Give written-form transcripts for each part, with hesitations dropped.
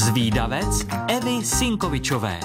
Zvídavec Evy Sinkovičové.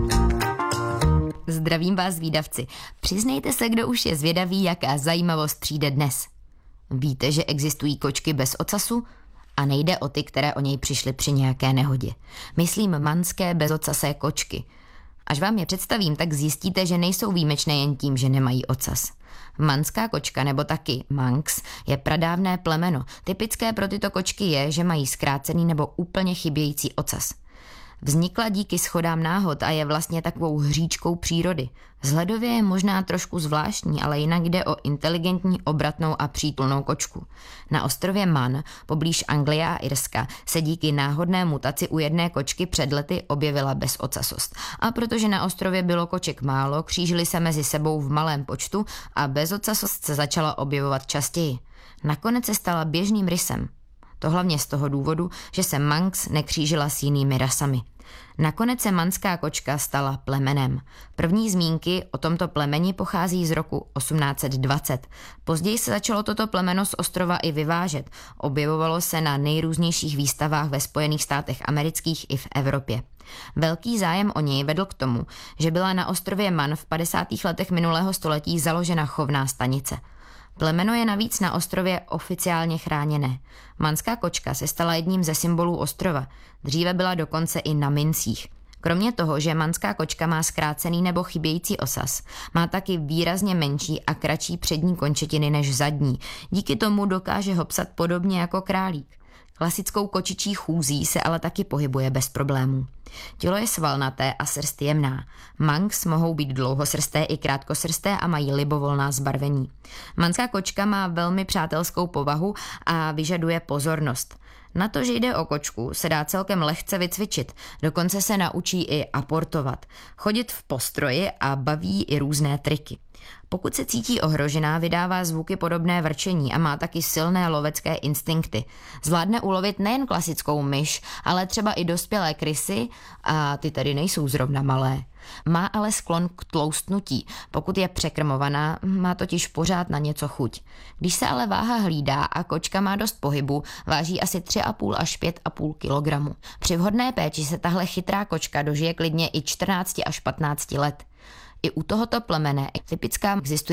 Zdravím vás, zvídavci. Přiznejte se, kdo už je zvědavý, jaká zajímavost přijde dnes. Víte, že existují kočky bez ocasu? A nejde o ty, které o něj přišly při nějaké nehodě. Myslím manské bezocasé kočky. Až vám je představím, tak zjistíte, že nejsou výjimečné jen tím, že nemají ocas. Manská kočka, nebo taky manx, je pradávné plemeno. Typické pro tyto kočky je, že mají zkrácený nebo úplně chybějící ocas. Vznikla díky shodám náhod a je vlastně takovou hříčkou přírody. Vzhledově je možná trošku zvláštní, ale jinak jde o inteligentní, obratnou a přítulnou kočku. Na ostrově Man, poblíž Anglie a Irska, se díky náhodné mutaci u jedné kočky před lety objevila bezocasost. A protože na ostrově bylo koček málo, křížily se mezi sebou v malém počtu a bezocasost se začala objevovat častěji. Nakonec se stala běžným rysem. To hlavně z toho důvodu, že se manx nekřížila s jinými rasami. Nakonec se manská kočka stala plemenem. První zmínky o tomto plemeni pochází z roku 1820. Později se začalo toto plemeno z ostrova i vyvážet. Objevovalo se na nejrůznějších výstavách ve Spojených státech amerických i v Evropě. Velký zájem o něj vedl k tomu, že byla na ostrově Man v 50. letech minulého století založena chovná stanice. Plemeno je navíc na ostrově oficiálně chráněné. Manská kočka se stala jedním ze symbolů ostrova. Dříve byla dokonce i na mincích. Kromě toho, že manská kočka má zkrácený nebo chybějící ocas, má taky výrazně menší a kratší přední končetiny než zadní. Díky tomu dokáže hopsat podobně jako králík. Klasickou kočičí chůzí se ale taky pohybuje bez problémů. Tělo je svalnaté a srst jemná. Manx mohou být dlouhosrsté i krátkosrsté a mají libovolná zbarvení. Manská kočka má velmi přátelskou povahu a vyžaduje pozornost. Na to, že jde o kočku, se dá celkem lehce vycvičit, dokonce se naučí i aportovat, chodit v postroji a baví i různé triky. Pokud se cítí ohrožená, vydává zvuky podobné vrčení a má taky silné lovecké instinkty. Zvládne ulovit nejen klasickou myš, ale třeba i dospělé krysy, a ty tady nejsou zrovna malé. Má ale sklon k tloustnutí, pokud je překrmovaná, má totiž pořád na něco chuť. Když se ale váha hlídá a kočka má dost pohybu, váží asi 3,5 až 5,5 kg. Při vhodné péči se tahle chytrá kočka dožije klidně i 14 až 15 let. I u tohoto plemene typická existuje